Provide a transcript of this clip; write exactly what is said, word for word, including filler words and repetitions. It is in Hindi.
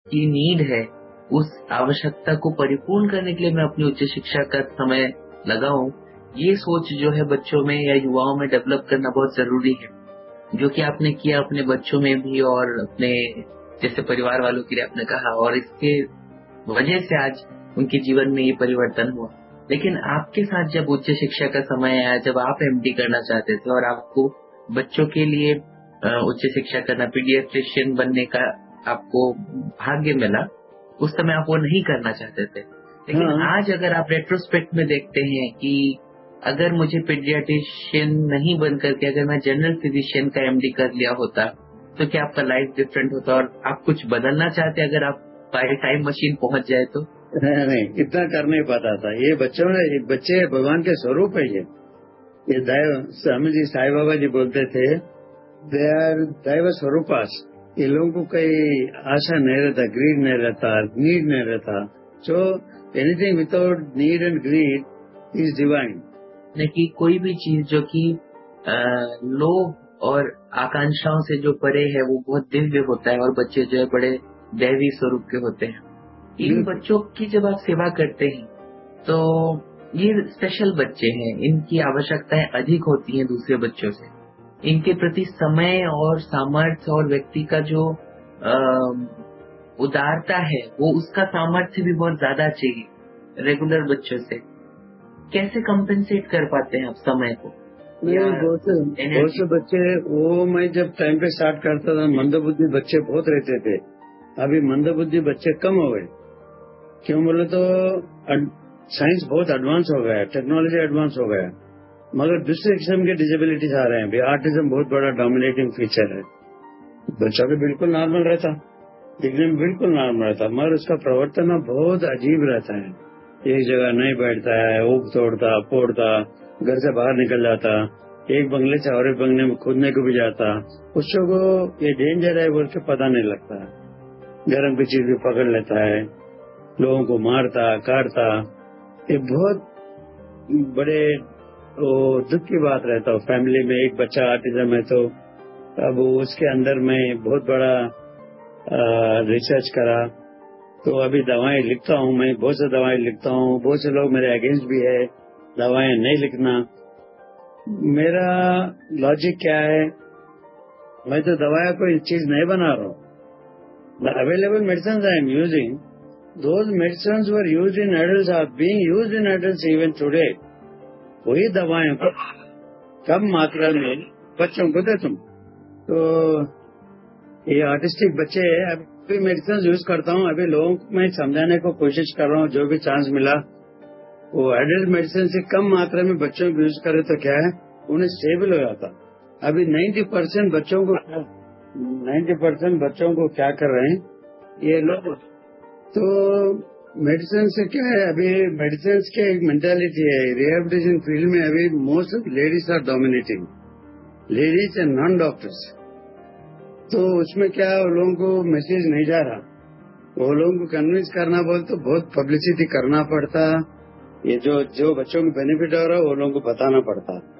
की नीड है, उस आवश्यकता को परिपूर्ण करने के लिए मैं अपनी उच्च शिक्षा का समय लगाऊं, ये सोच जो है बच्चों में या युवाओं में डेवलप करना बहुत जरूरी है। जो कि आपने किया अपने बच्चों में भी और अपने जैसे परिवार वालों के लिए आपने कहा, और इसके वजह से आज उनके जीवन में ये परिवर्तन हुआ। लेकिन आपके साथ जब उच्च शिक्षा का समय आया, जब आप एमडी करना चाहते थे और आपको बच्चों के लिए उच्च शिक्षा करना, पीडियाट्रिशियन बनने का आपको भाग्य मिला, उस समय आप वो नहीं करना चाहते थे। लेकिन हाँ। आज अगर आप रेट्रोस्पेक्ट में देखते हैं कि अगर मुझे पीडियाट्रिशियन नहीं बन करके अगर मैं जनरल फिजिशियन का एमडी कर लिया होता, तो क्या आपका लाइफ डिफरेंट होता और आप कुछ बदलना चाहते अगर आप बाय टाइम मशीन पहुंच जाए तो? नहीं, नहीं, इतना कर नहीं पाता था। ये बच्चों ने बच्चे भगवान के स्वरूप है। ये ये दैव, स्वामी जी साई बाबा जी बोलते थे, दे आर दैव स्वरूपास। ये लोगों को कोई आशा नहीं रहता, ग्रीड नहीं रहता, नीड नहीं रहता। So anything without need and greed is divine. कि कोई भी चीज जो कि लोभ और आकांक्षाओं से जो परे है वो बहुत दिव्य होता है, और बच्चे जो है बड़े दैवी स्वरूप के होते हैं। इन बच्चों की जब आप सेवा करते हैं तो ये स्पेशल बच्चे हैं, इनकी आवश्यकताएं अधिक होती हैं दूसरे बच्चों से। इनके प्रति समय और सामर्थ्य और व्यक्ति का जो आ, उदारता है, वो उसका सामर्थ्य भी बहुत ज्यादा चाहिए रेगुलर बच्चों से। कैसे कंपेंसेट कर पाते हैं आप समय को? बहुत से बहुत से बच्चे, वो मैं जब टाइम पे स्टार्ट करता था, मंदबुद्धि बच्चे बहुत रहते थे। अभी मंदबुद्धि बच्चे कम हो गए। क्यों बोले तो साइंस बहुत एडवांस हो गया है, टेक्नोलॉजी एडवांस हो गया है, मगर दूसरे किस्म के डिसेबिलिटीज आ रहे हैं। आर्टिज्म बहुत बड़ा डोमिनेटिंग फीचर है। बच्चा भी बिल्कुल नॉर्मल रहता, दिखने में बिल्कुल नॉर्मल रहता, मगर उसका प्रवर्तन बहुत अजीब रहता है। एक जगह नहीं बैठता है, ऊप तोड़ता, फोड़ता, घर से बाहर निकल जाता, एक बंगले से और एक बंगले में कूदने को भी जाता। बच्चों को ये डेंजर है बोल के पता नहीं लगता है। गर्म की चीज भी पकड़ लेता है, लोगों को मारता, काटता। ये बहुत बड़े वो दुख की बात रहता है। फैमिली में एक बच्चा ऑटिज्म है तो अब उसके अंदर में बहुत बड़ा रिसर्च करा, तो अभी दवाएं लिखता हूँ मैं, बहुत से दवाएं लिखता हूँ। बहुत से लोग मेरे अगेंस्ट भी है, दवाएं नहीं लिखना। मेरा लॉजिक क्या है, मैं तो दवाएं कोई चीज नहीं बना रहा हूँ। The available medicines I am using, those medicines were used in adults, are being used in adults even today. वही दवाएं को कम मात्रा में बच्चों को दे तुम। तो ये आर्टिस्टिक बच्चे हैं, अभी मेडिसिन यूज करता हूँ। अभी लोगों को मैं समझाने को कोशिश कर रहा हूँ, जो भी चांस मिला वो एडल्ट मेडिसिन से कम मात्रा में बच्चों को यूज करे तो क्या है, उन्हें स्टेबल हो जाता। अभी नब्बे परसेंट बच्चों को नब्बे परसेंट बच्चों को क्या कर रहे हैं ये लोग, तो मेडिसिन से क्या है, अभी मेडिसिन के एक मेंटालिटी है रिहेबिलिटेशन फील्ड में। अभी most ladies are dominating, ladies and non doctors. तो उसमें क्या वो लोगों को मैसेज नहीं जा रहा, वो लोगों को कन्विंस करना बोल तो बहुत पब्लिसिटी करना पड़ता। ये जो जो बच्चों को बेनिफिट हो रहा है वो लोगों को बताना पड़ता।